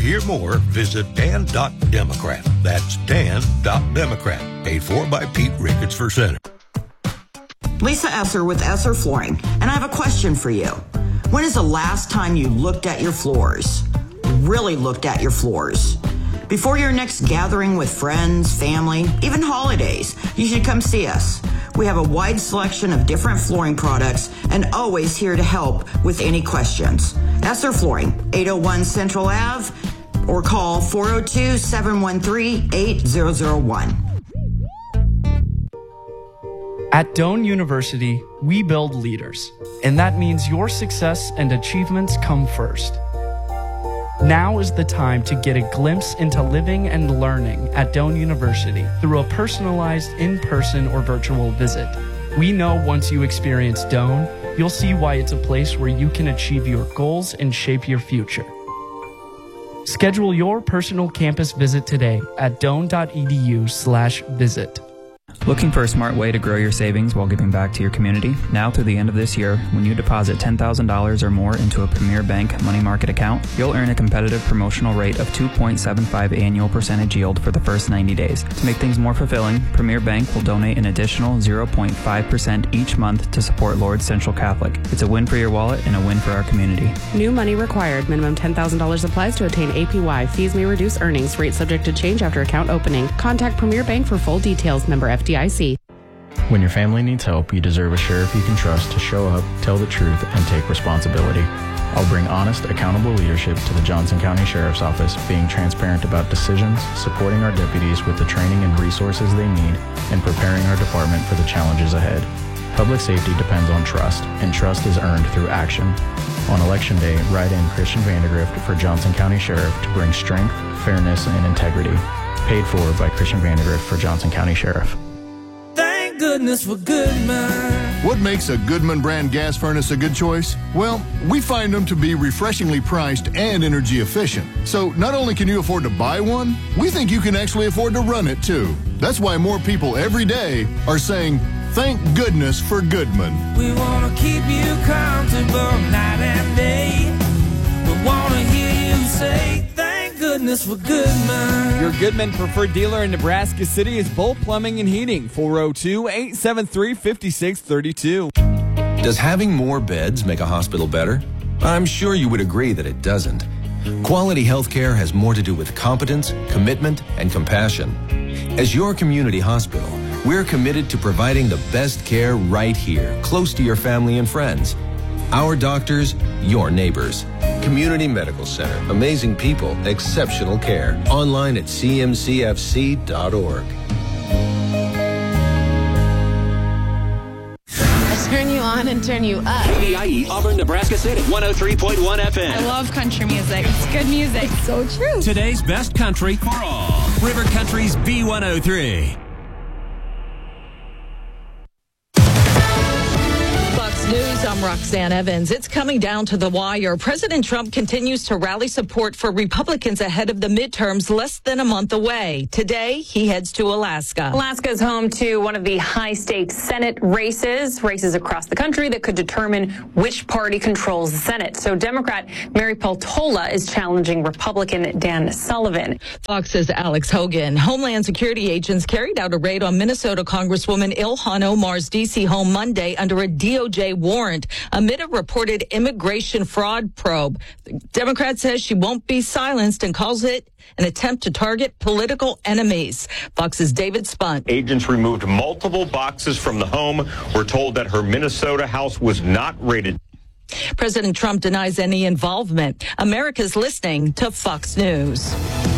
hear more, visit dan.democrat. That's dan.democrat. Paid for by Pete Ricketts for Senate. Lisa Esser with Esser Flooring, and I have a question for you. When is the last time you looked at your floors? Really looked at your floors? Before your next gathering with friends, family, even holidays, you should come see us. We have a wide selection of different flooring products and always here to help with any questions. Esser Flooring, 801 Central Ave, or call 402-713-8001. At Doane University, we build leaders, and that means your success and achievements come first. Now is the time to get a glimpse into living and learning at Doane University through a personalized in-person or virtual visit. We know once you experience Doane, you'll see why it's a place where you can achieve your goals and shape your future. Schedule your personal campus visit today at doane.edu/visit. Looking for a smart way to grow your savings while giving back to your community? Now through the end of this year, when you deposit $10,000 or more into a Premier Bank money market account, you'll earn a competitive promotional rate of 2.75 annual percentage yield for the first 90 days. To make things more fulfilling, Premier Bank will donate an additional 0.5% each month to support Lourdes Central Catholic. It's a win for your wallet and a win for our community. New money required. Minimum $10,000 applies to attain APY. Fees may reduce earnings. Rate subject to change after account opening. Contact Premier Bank for full details. Member FDIC. When your family needs help, you deserve a sheriff you can trust to show up, tell the truth, and take responsibility. I'll bring honest, accountable leadership to the Johnson County Sheriff's Office, being transparent about decisions, supporting our deputies with the training and resources they need, and preparing our department for the challenges ahead. Public safety depends on trust, and trust is earned through action. On Election Day, write in Christian Vandergrift for Johnson County Sheriff to bring strength, fairness, and integrity. Paid for by Christian Vandergrift for Johnson County Sheriff. Thank goodness for Goodman. What makes a Goodman brand gas furnace a good choice? Well, we find them to be refreshingly priced and energy efficient. So not only can you afford to buy one, we think you can actually afford to run it too. That's why more people every day are saying, thank goodness for Goodman. We want to keep you comfortable night and day. We want to hear you say, thank goodness for Goodman. Your Goodman preferred dealer in Nebraska City is Bolt Plumbing and Heating, 402-873-5632. Does having more beds make a hospital better? I'm sure you would agree that it doesn't. Quality healthcare has more to do with competence, commitment, and compassion. As your community hospital, we're committed to providing the best care right here, close to your family and friends. Our doctors, your neighbors. Community Medical Center. Amazing people, exceptional care. Online at cmcfc.org. Turn you on and turn you up. KDIE, Auburn, Nebraska City, 103.1 FM. I love country music. It's good music. It's so true. Today's best country for all. River Country's B103. News, I'm Roxanne Evans. It's coming down to the wire. President Trump continues to rally support for Republicans ahead of the midterms less than a month away. Today, he heads to Alaska. Alaska is home to one of the high-stakes Senate races across the country that could determine which party controls the Senate. So Democrat Mary Peltola is challenging Republican Dan Sullivan. Fox's Alex Hogan. Homeland Security agents carried out a raid on Minnesota Congresswoman Ilhan Omar's D.C. home Monday under a DOJ warrant amid a reported immigration fraud probe. The Democrat says she won't be silenced and calls it an attempt to target political enemies. Fox's David Spunt. Agents removed multiple boxes from the home. We're told that her Minnesota house was not raided. President Trump denies any involvement. America's listening to Fox News.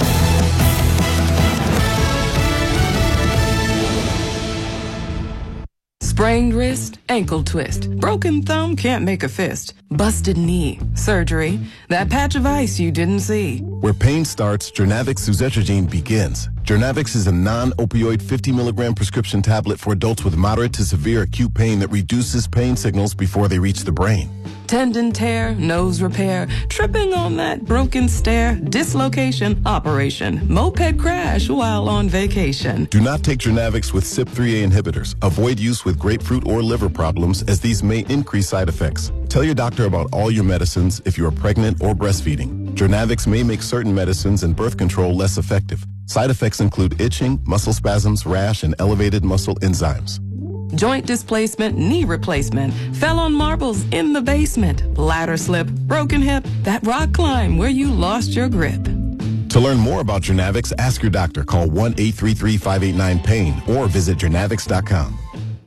Sprained wrist, ankle twist. Broken thumb, can't make a fist. Busted knee, surgery. That patch of ice you didn't see. Where pain starts, Jernavix suzetrigine begins. Jernavix is a non-opioid 50 milligram prescription tablet for adults with moderate to severe acute pain that reduces pain signals before they reach the brain. Tendon tear, nose repair, tripping on that broken stair, dislocation, operation, moped crash while on vacation. Do not take Jernavix with CYP3A inhibitors. Avoid use with grapefruit or liver problems, as these may increase side effects. Tell your doctor about all your medicines if you are pregnant or breastfeeding. Jurnavix may make certain medicines and birth control less effective. Side effects include itching, muscle spasms, rash, and elevated muscle enzymes. Joint displacement, knee replacement, fell on marbles in the basement, ladder slip, broken hip, that rock climb where you lost your grip. To learn more about Jurnavix, ask your doctor. Call 1-833-589-PAIN or visit jurnavix.com.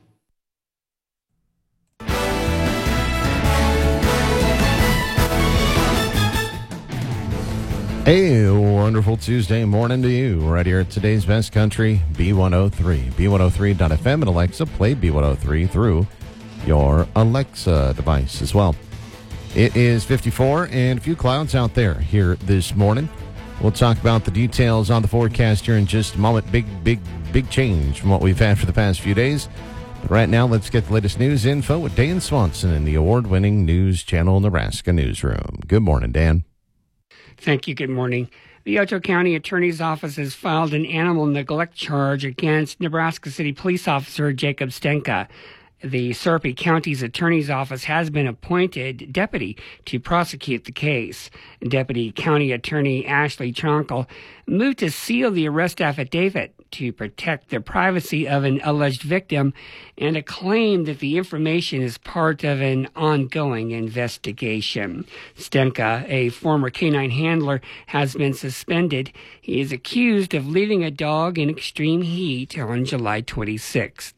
Hey, wonderful Tuesday morning to you. Right here at today's Best Country, B103. B103.FM and Alexa, play B103 through your Alexa device as well. It is 54 and a few clouds out there here this morning. We'll talk about the details on the forecast here in just a moment. Big change from what we've had for the past few days. But right now, let's get the latest news info with Dan Swanson in the award-winning News Channel Nebraska newsroom. Good morning, Dan. Thank you. Good morning. The Otto County Attorney's Office has filed an animal neglect charge against Nebraska City Police Officer Jacob Stenka. The Sarpy County's Attorney's Office has been appointed deputy to prosecute the case. Deputy County Attorney Ashley Tronkel moved to seal the arrest affidavit to protect the privacy of an alleged victim and a claim that the information is part of an ongoing investigation. Stenka, a former canine handler, has been suspended. He is accused of leaving a dog in extreme heat on July 26th.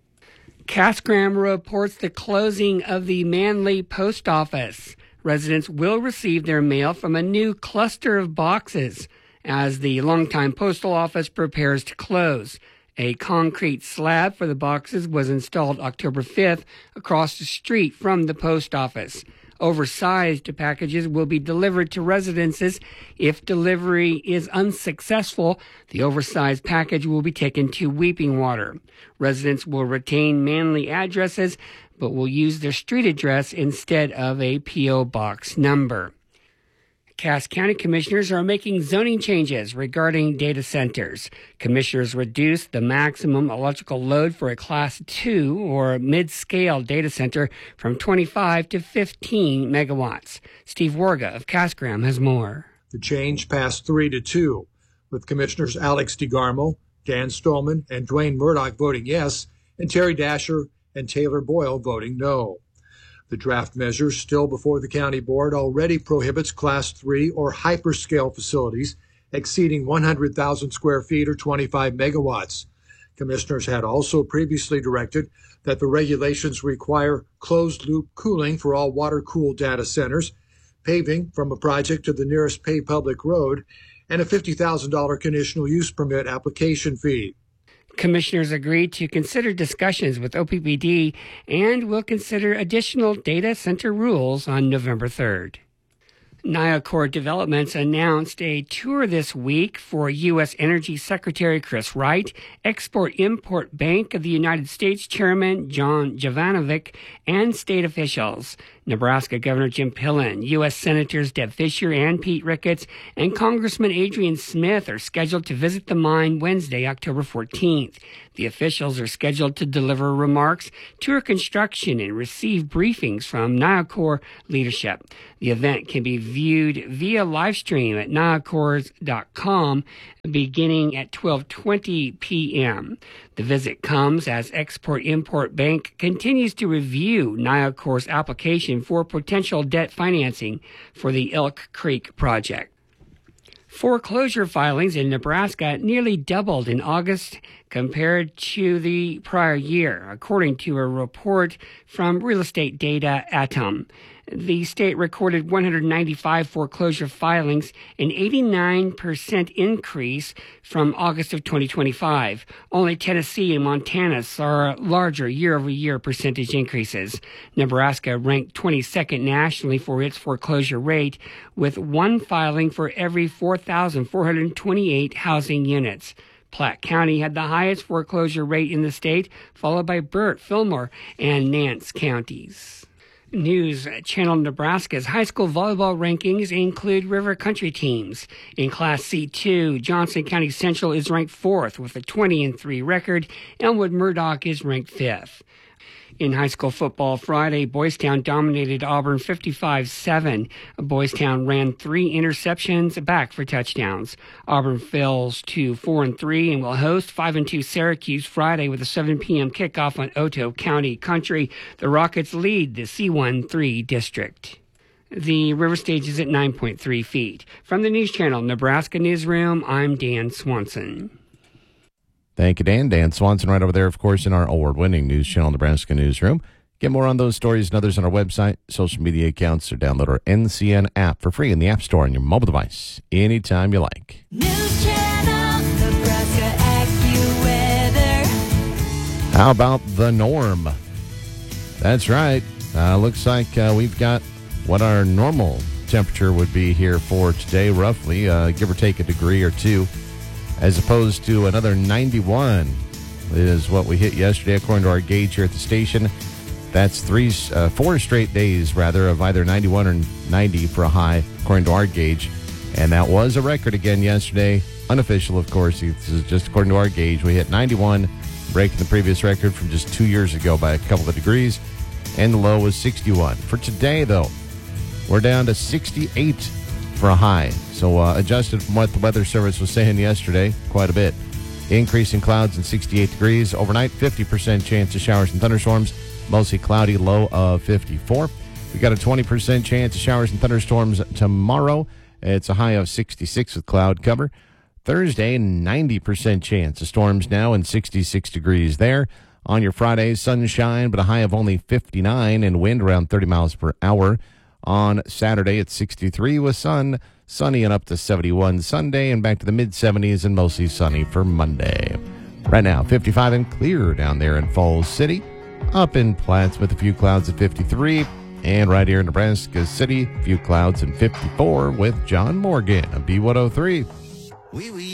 Casgram reports the closing of the Manly Post Office. Residents will receive their mail from a new cluster of boxes as the longtime postal office prepares to close. A concrete slab for the boxes was installed October 5th across the street from the post office. Oversized packages will be delivered to residences. If delivery is unsuccessful, the oversized package will be taken to Weeping Water. Residents will retain Manly addresses, but will use their street address instead of a P.O. box number. Cass County commissioners are making zoning changes regarding data centers. Commissioners reduced the maximum electrical load for a Class 2 or mid-scale data center from 25 to 15 megawatts. Steve Warga of Casgram has more. The change passed 3-2, with Commissioners Alex DeGarmo, Dan Stolman, and Dwayne Murdoch voting yes, and Terry Dasher and Taylor Boyle voting no. The draft measure, still before the county board, already prohibits Class 3 or hyperscale facilities exceeding 100,000 square feet or 25 megawatts. Commissioners had also previously directed that the regulations require closed-loop cooling for all water-cooled data centers, paving from a project to the nearest paved public road, and a $50,000 conditional use permit application fee. Commissioners agreed to consider discussions with OPPD and will consider additional data center rules on November 3rd. NIACOR Developments announced a tour this week for U.S. Energy Secretary Chris Wright, Export-Import Bank of the United States Chairman John Jovanovic, and state officials. Nebraska Governor Jim Pillen, U.S. Senators Deb Fischer and Pete Ricketts, and Congressman Adrian Smith are scheduled to visit the mine Wednesday, October 14th. The officials are scheduled to deliver remarks, tour construction, and receive briefings from NIACOR leadership. The event can be viewed via live stream at niacors.com beginning at 12:20 p.m. The visit comes as Export-Import Bank continues to review NIACOR's application for potential debt financing for the Elk Creek project. Foreclosure filings in Nebraska nearly doubled in August compared to the prior year, according to a report from Real Estate Data Atom. The state recorded 195 foreclosure filings, an 89% increase from August of 2025. Only Tennessee and Montana saw larger year-over-year percentage increases. Nebraska ranked 22nd nationally for its foreclosure rate, with one filing for every 4,428 housing units. Platte County had the highest foreclosure rate in the state, followed by Burt, Fillmore, and Nance counties. News Channel Nebraska's high school volleyball rankings include river country teams. In Class C2, Johnson County Central is ranked 4th with a 20-3 record. Elmwood Murdoch is ranked 5th. In high school football Friday, Boys Town dominated Auburn 55-7. Boys Town ran 3 interceptions back for touchdowns. Auburn falls to 4-3 and will host 5-2 Syracuse Friday with a 7 p.m. kickoff on Otoe County Country. The Rockets lead the C1-3 district. The river stage is at 9.3 feet. From the News Channel Nebraska Newsroom, I'm Dan Swanson. Thank you, Dan. Dan Swanson right over there, of course, in our award-winning News Channel Nebraska Newsroom. Get more on those stories and others on our website, social media accounts, or download our NCN app for free in the App Store on your mobile device anytime you like. News Channel Nebraska AccuWeather. How about the norm? That's right. Looks like we've got what our normal temperature would be here for today, roughly, give or take a degree or two, as opposed to another 91 is what we hit yesterday, according to our gauge here at the station. That's 4 straight days, rather, of either 91 or 90 for a high, according to our gauge. And that was a record again yesterday. Unofficial, of course. This is just according to our gauge. We hit 91, breaking the previous record from just 2 years ago by a couple of degrees. And the low was 61. For today, though, we're down to 68 for a high. So adjusted from what the Weather Service was saying yesterday, quite a bit. Increasing clouds and 68 degrees. Overnight, 50% chance of showers and thunderstorms. Mostly cloudy, low of 54. We got a 20% chance of showers and thunderstorms tomorrow. It's a high of 66 with cloud cover. Thursday, 90% chance of storms now and 66 degrees there. On your Friday, sunshine, but a high of only 59 and wind around 30 miles per hour. On Saturday, it's 63 with sun, sunny and up to 71 Sunday, and back to the mid-70s and mostly sunny for Monday. Right now, 55 and clear down there in Falls City. Up in Plattsmouth, a few clouds at 53. And right here in Nebraska City, a few clouds and 54 with John Morgan of B103.